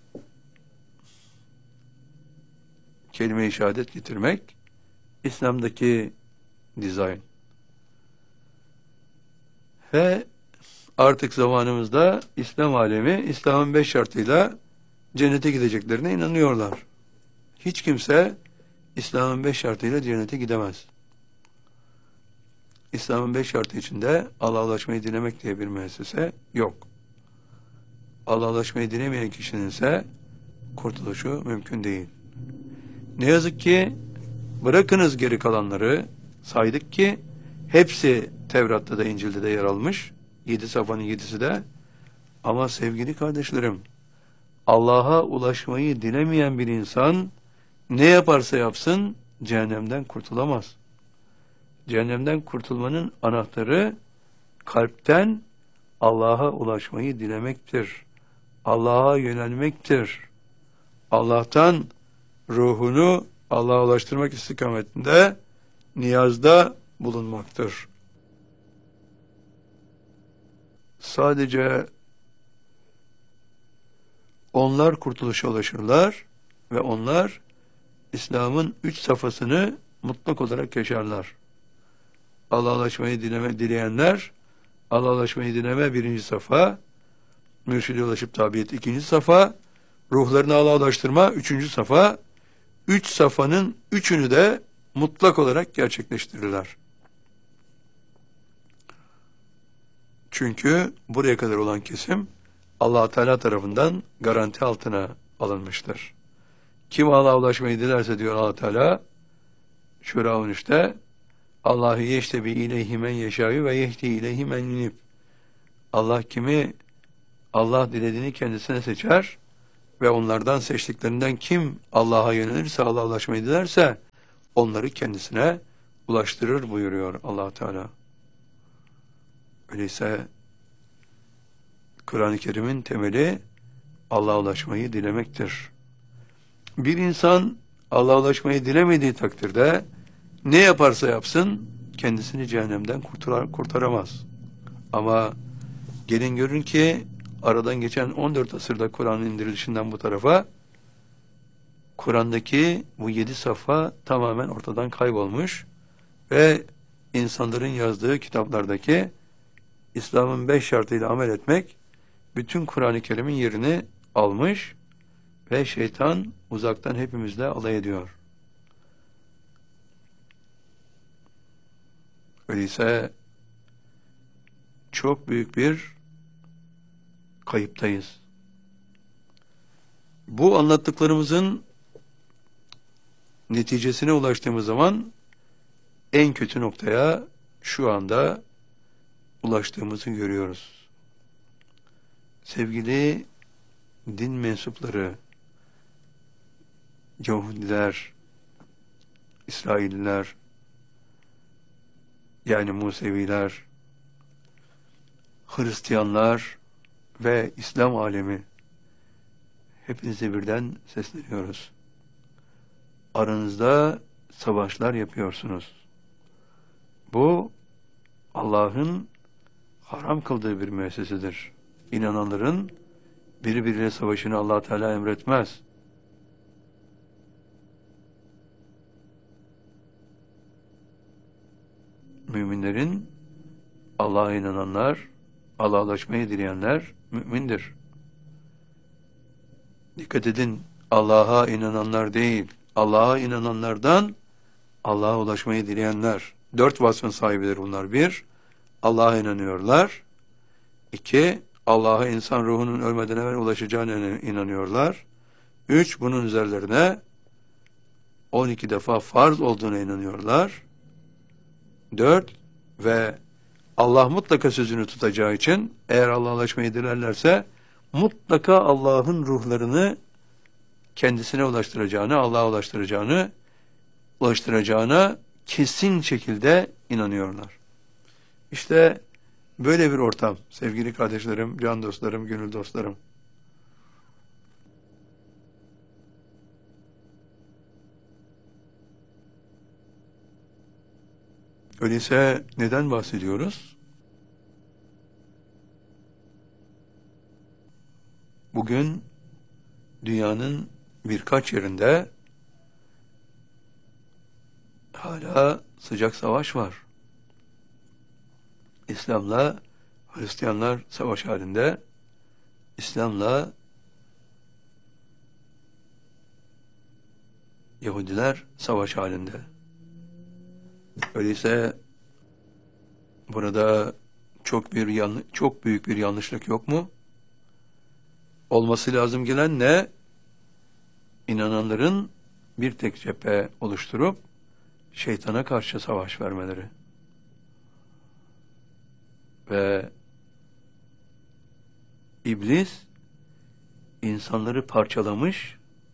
kelime-i şehadet getirmek İslam'daki dizayn. Ve artık zamanımızda İslam alemi İslam'ın 5 şartıyla cennete gideceklerine inanıyorlar. Hiç kimse İslam'ın 5 şartıyla cennete gidemez. İslam'ın 5 şartı içinde Allah'a ulaşmayı dilemek diye bir müessese yok. Allah'a ulaşmayı dilemeyen kişinin ise kurtuluşu mümkün değil. Ne yazık ki bırakınız geri kalanları, saydık ki hepsi Tevrat'ta da İncil'de de yer almış. 7 safhanın 7'si de. Ama sevgili kardeşlerim, Allah'a ulaşmayı dilemeyen bir insan ne yaparsa yapsın cehennemden kurtulamaz. Cehennemden kurtulmanın anahtarı kalpten Allah'a ulaşmayı dilemektir. Allah'a yönelmektir. Allah'tan ruhunu Allah'a ulaştırmak istikametinde niyazda bulunmaktır. Sadece onlar kurtuluşa ulaşırlar ve onlar İslam'ın 3 safhasını mutlak olarak yaşarlar. Allah'a ulaşmayı dileyenler, Allah'a ulaşmayı dileme 1. safha, mürşide ulaşıp tabiyet 2. safha, ruhlarını Allah'a ulaştırma 3. safha, 3 safhanın 3'ünü de mutlak olarak gerçekleştirirler. Çünkü buraya kadar olan kesim Allah Teala tarafından garanti altına alınmıştır. Kim Allah'a ulaşmayı dilerse diyor Allah Teala Şura 13'te Allahu yeştebi ileyhi men yeşâ'yu ve yehdi ileyhi men yunib. Allah kimi Allah dilediğini kendisine seçer ve onlardan seçtiklerinden kim Allah'a yönelirse, Allah'a ulaşmayı dilerse onları kendisine ulaştırır buyuruyor Allah Teala. Öyleyse Kur'an-ı Kerim'in temeli Allah'a ulaşmayı dilemektir. Bir insan Allah'a ulaşmayı dilemediği takdirde ne yaparsa yapsın kendisini cehennemden kurtaramaz. Ama gelin görün ki aradan geçen 14 asırda Kur'an'ın indirilişinden bu tarafa Kur'an'daki bu 7 safha tamamen ortadan kaybolmuş ve insanların yazdığı kitaplardaki İslam'ın 5 şartıyla amel etmek bütün Kur'an-ı Kerim'in yerini almış ve şeytan uzaktan hepimizle alay ediyor. Öyleyse çok büyük bir kayıptayız. Bu anlattıklarımızın neticesine ulaştığımız zaman en kötü noktaya şu anda ulaştığımızı görüyoruz. Sevgili din mensupları, Yahudiler, İsrailliler, yani Museviler, Hristiyanlar ve İslam alemi, hepinize birden sesleniyoruz. Aranızda savaşlar yapıyorsunuz. Bu Allah'ın haram kıldığı bir müessesedir. İnananların birbiriyle savaşını Allah Teala emretmez. Müminlerin, Allah'a inananlar, Allah'a ulaşmayı dileyenler mümindir. Dikkat edin, Allah'a inananlar değil, Allah'a inananlardan Allah'a ulaşmayı dileyenler. 4 vasfın sahibidir bunlar. 1, Allah'a inanıyorlar. 2, Allah'a insan ruhunun ölmeden evvel ulaşacağına inanıyorlar. 3, bunun üzerlerine 12 defa farz olduğuna inanıyorlar. 4 ve Allah mutlaka sözünü tutacağı için eğer Allah'a ulaşmayı dilerlerse mutlaka Allah'ın ruhlarını kendisine Allah'a ulaştıracağına kesin şekilde inanıyorlar. İşte böyle bir ortam sevgili kardeşlerim, can dostlarım, gönül dostlarım. Öyleyse neden bahsediyoruz? Bugün dünyanın birkaç yerinde hala sıcak savaş var. İslam'la Hristiyanlar savaş halinde, İslam'la Yahudiler savaş halinde. Öyleyse burada çok büyük bir yanlışlık yok mu? Olması lazım gelen ne? İnananların bir tek cephe oluşturup şeytana karşı savaş vermeleri. Ve İblis insanları parçalamış,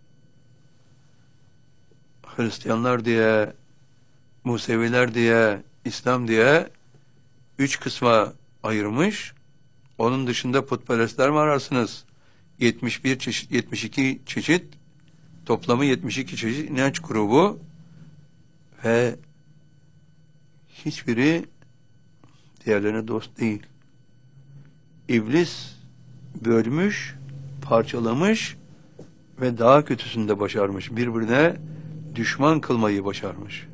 Hristiyanlar diye, Museviler diye, İslam diye 3 kısma ayırmış. Onun dışında putperestler mi ararsınız? 71 çeşit, 72 çeşit, toplamı 72 çeşit inanç grubu ve hiçbiri diğerlerine dost değil. İblis bölmüş, parçalamış ve daha kötüsünü de başarmış. Birbirine düşman kılmayı başarmış.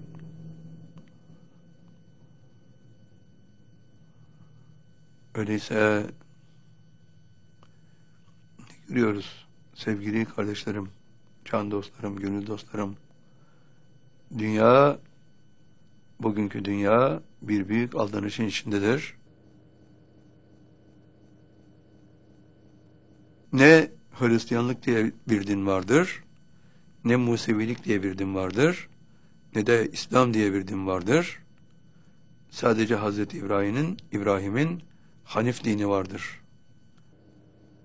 Öyleyse görüyoruz sevgili kardeşlerim, can dostlarım, gönül dostlarım. Bugünkü dünya bir büyük aldanışın içindedir. Ne Hristiyanlık diye bir din vardır, ne Musevilik diye bir din vardır, ne de İslam diye bir din vardır. Sadece Hazreti İbrahim'in Hanif dini vardır.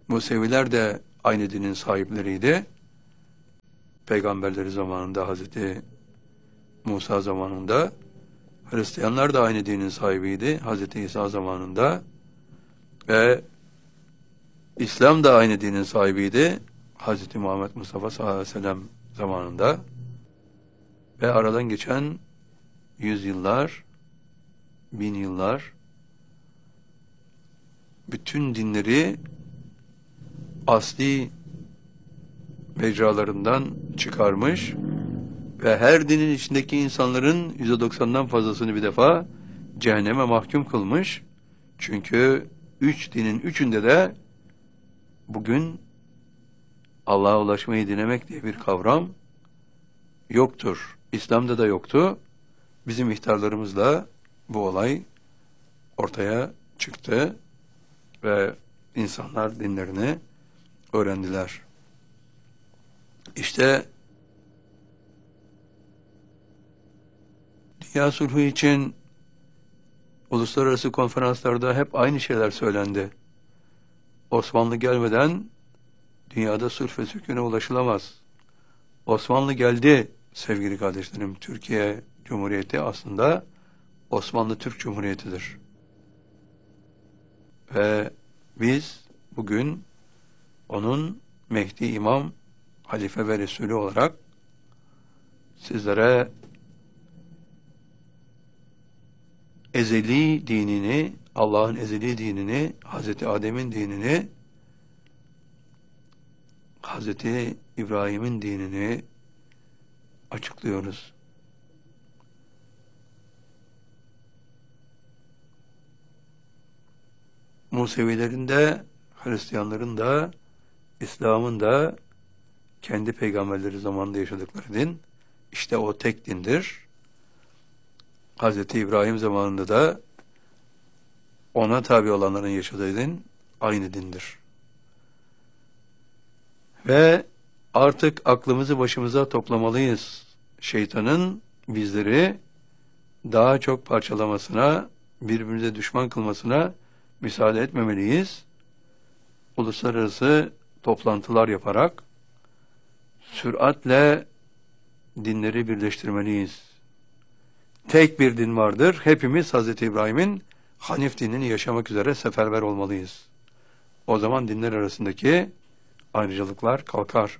Museviler de aynı dinin sahipleriydi. Peygamberleri zamanında, Hazreti Musa zamanında. Hristiyanlar da aynı dinin sahibiydi. Hazreti İsa zamanında. Ve İslam da aynı dinin sahibiydi. Hazreti Muhammed Mustafa sallallahu aleyhi ve sellem zamanında. Ve aradan geçen yüzyıllar, bin yıllar, bütün dinleri asli mecralarından çıkarmış ve her dinin içindeki insanların %90'dan fazlasını bir defa cehenneme mahkum kılmış. Çünkü üç dinin üçünde de bugün Allah'a ulaşmayı dilemek diye bir kavram yoktur. İslam'da da yoktu. Bizim ihtarlarımızla bu olay ortaya çıktı ve insanlar dinlerini öğrendiler. İşte dünya sulhu için uluslararası konferanslarda hep aynı şeyler söylendi. Osmanlı gelmeden dünyada sulh ve sükûne ulaşılamaz. Osmanlı geldi sevgili kardeşlerim. Türkiye Cumhuriyeti aslında Osmanlı Türk Cumhuriyeti'dir. Ve biz bugün onun Mehdi İmam, Halife ve Resulü olarak sizlere ezeli dinini, Allah'ın ezeli dinini, Hazreti Adem'in dinini, Hazreti İbrahim'in dinini açıklıyoruz. Musevilerin de, Hristiyanların da, İslam'ın da kendi peygamberleri zamanında yaşadıkları din, işte o tek dindir. Hazreti İbrahim zamanında da ona tabi olanların yaşadığı din aynı dindir. Ve artık aklımızı başımıza toplamalıyız. Şeytanın bizleri daha çok parçalamasına, birbirimize düşman kılmasına müsaade etmemeliyiz. Uluslararası toplantılar yaparak süratle dinleri birleştirmeliyiz. Tek bir din vardır. Hepimiz Hazreti İbrahim'in Hanif dinini yaşamak üzere seferber olmalıyız. O zaman dinler arasındaki ayrıcalıklar kalkar.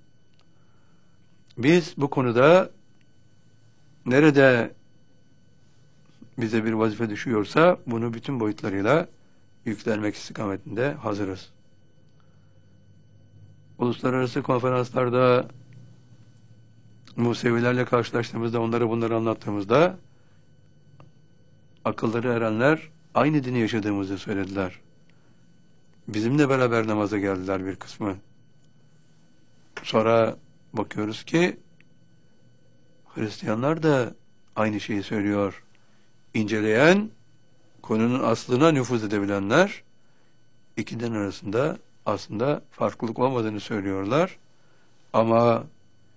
Biz bu konuda nerede bize bir vazife düşüyorsa bunu bütün boyutlarıyla yüklenmek istikametinde hazırız. Uluslararası konferanslarda Musevilerle karşılaştığımızda, onlara bunları anlattığımızda akılları erenler aynı dini yaşadığımızı söylediler. Bizimle beraber namaza geldiler bir kısmı. Sonra bakıyoruz ki Hristiyanlar da aynı şeyi söylüyor. İnceleyen, konunun aslına nüfuz edebilenler iki din arasında aslında farklılık olmadığını söylüyorlar. Ama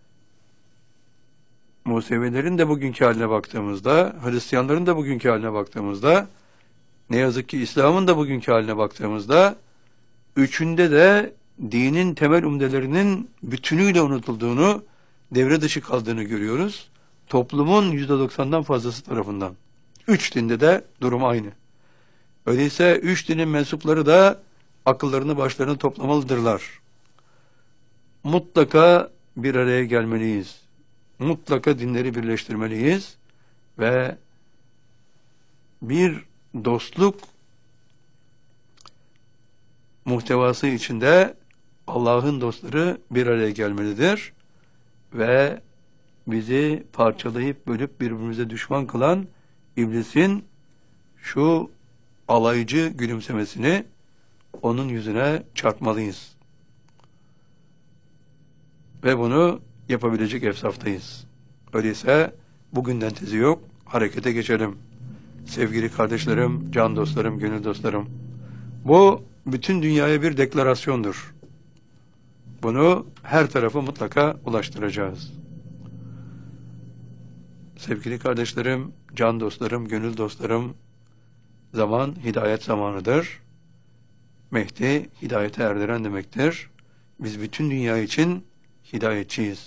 Musevilerin de bugünkü haline baktığımızda, Hristiyanların da bugünkü haline baktığımızda, ne yazık ki İslam'ın da bugünkü haline baktığımızda, üçünde de dinin temel umdelerinin bütünüyle unutulduğunu, devre dışı kaldığını görüyoruz. Toplumun %90'dan fazlası tarafından. Üç dinde de durum aynı. Öyleyse üç dinin mensupları da akıllarını başlarına toplamalıdırlar. Mutlaka bir araya gelmeliyiz. Mutlaka dinleri birleştirmeliyiz ve bir dostluk muhtevası içinde Allah'ın dostları bir araya gelmelidir ve bizi parçalayıp bölüp birbirimize düşman kılan iblisin şu alaycı gülümsemesini onun yüzüne çarpmalıyız. Ve bunu yapabilecek efsaftayız. Öyleyse bugünden tezi yok, harekete geçelim. Sevgili kardeşlerim, can dostlarım, gönül dostlarım, bu bütün dünyaya bir deklarasyondur. Bunu her tarafa mutlaka ulaştıracağız. Sevgili kardeşlerim, can dostlarım, gönül dostlarım, zaman hidayet zamanıdır. Mehdi hidayete erdiren demektir. Biz bütün dünya için hidayetçiyiz.